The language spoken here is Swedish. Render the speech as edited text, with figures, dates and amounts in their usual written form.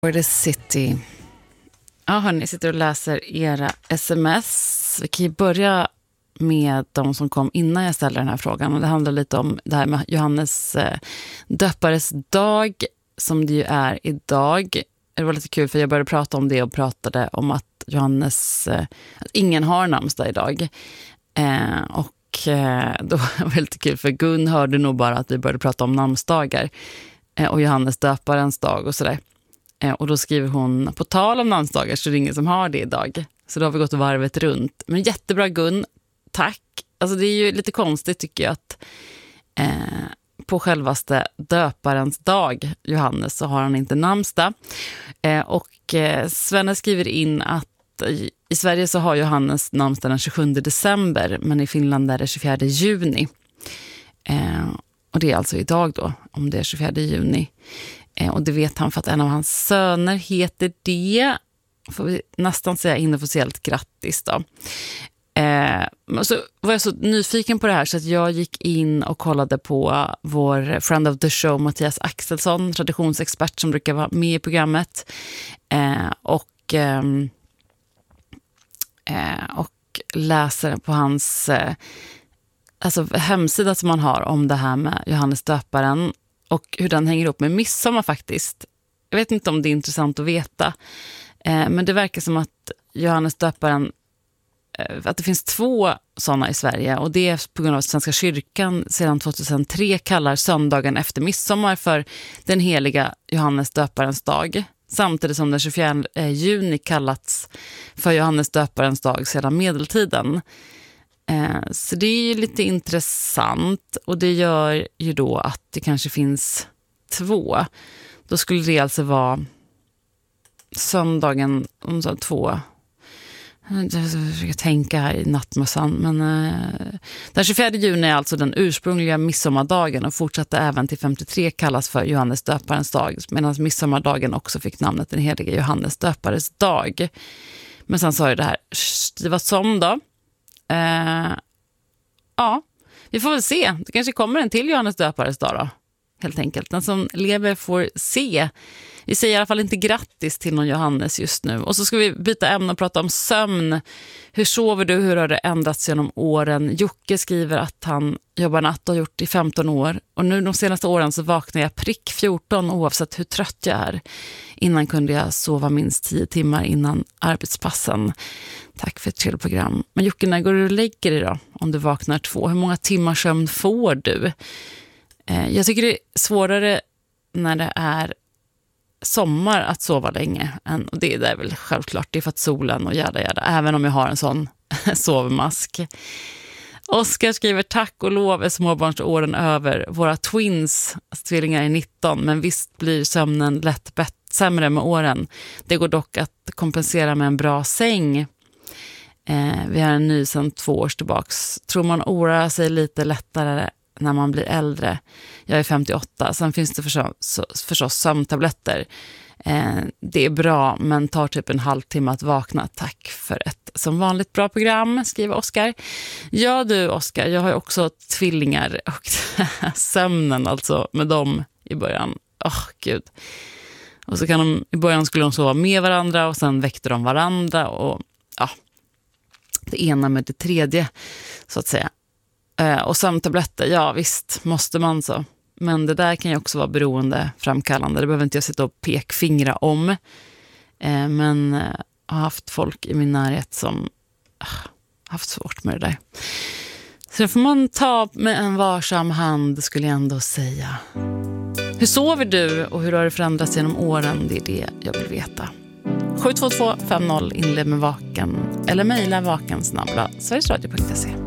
For the City. Ja, hörni, sitter och läser era sms. Vi kan ju börja med de som kom innan jag ställde den här frågan. Och det handlar lite om det här med Johannes döpares dag, som det ju är idag. Det var lite kul för jag började prata om det och pratade om att Johannes, att ingen har namnsdag idag. Då var det lite kul för Gun hörde nog bara att vi började prata om namnsdagar och Johannes döparens dag och sådär. Och då skriver hon, på tal om namnsdagar så är det ingen som har det idag. Så då har vi gått varvet runt. Men jättebra Gun, tack. Alltså det är ju lite konstigt tycker jag att på självaste döparens dag, Johannes, så har han inte namnsdag. Svenne skriver in att i Sverige så har Johannes namnsdag den 27 december, men i Finland är det 24 juni. Och det är alltså idag då, om det är 24 juni. Och det vet han för att en av hans söner heter det. Får vi nästan säga inofficiellt grattis då. Så var jag så nyfiken på det här så att jag gick in och kollade på vår friend of the show Mattias Axelsson, traditionsexpert som brukar vara med i programmet. Och läser på hans hemsida som man har om det här med Johannes döparen och hur den hänger ihop med midsommar faktiskt. Jag vet inte om det är intressant att veta, men det verkar som att Johannes döparen, att det finns 2 sådana i Sverige, och det är på grund av att Svenska kyrkan sedan 2003 kallar söndagen efter midsommar för den heliga Johannes döparens dag, samtidigt som den 24 juni kallats för Johannes döparens dag sedan medeltiden. Så det är ju lite intressant, och det gör ju då att det kanske finns 2. Då skulle det alltså vara söndagen om 2. Jag försöker tänka här i nattmössan, men den 24 juni är alltså den ursprungliga midsommardagen och fortsatte även till 53 kallas för Johannes döparens dag, medan midsommardagen också fick namnet den heliga Johannes döpares dag. Men sen sa jag det här, det var som då. Ja, vi får väl se. Det kanske kommer en till Johannes döpares dag då, helt enkelt. Den som lever får se. Vi säger i alla fall inte grattis till någon Johannes just nu. Och så ska vi byta ämne och prata om sömn. Hur sover du? Hur har det ändrats genom åren? Jocke skriver att han jobbar natt och har gjort i 15 år. Och nu de senaste åren så vaknar jag prick 14 oavsett hur trött jag är. Innan kunde jag sova minst 10 timmar innan arbetspassen. Tack för ett trevligt program. Men Jocke, när går du och lägger dig då? Om du vaknar 2. Hur många timmar sömn får du? Jag tycker det är svårare när det är sommar att sova länge. Och det är väl självklart. Det är för att solen och jäda. Även om jag har en sån sovmask. Oskar skriver, tack och lov är småbarnsåren över. Våra twins, tvillingar är 19. Men visst blir sömnen lätt sämre med åren. Det går dock att kompensera med en bra säng. Vi har en ny sedan 2 år tillbaks. Tror man oroar sig lite lättare när man blir äldre. Jag är 58. Sen finns det förstås sömntabletter. Det är bra, men tar typ en halvtimme att vakna. Tack för ett som vanligt bra program, skriver Oskar. Ja du Oskar, jag har också tvillingar och sömnen alltså med dem i början. Gud. Och så kan i början skulle de sova med varandra och sen väckte de varandra och det ena med det tredje så att säga. Och sömntabletter, ja visst måste man så. Men det där kan ju också vara beroendeframkallande. Det behöver inte jag sitta och pekfingra om. Men jag har haft folk i min närhet som haft svårt med det där. Så det får man ta med en varsam hand, skulle jag ändå säga. Hur sover du och hur har det förändrats genom åren? Det är det jag vill veta. 72250 inled med vaken eller mejla vakensnabbla sverigesradio.se.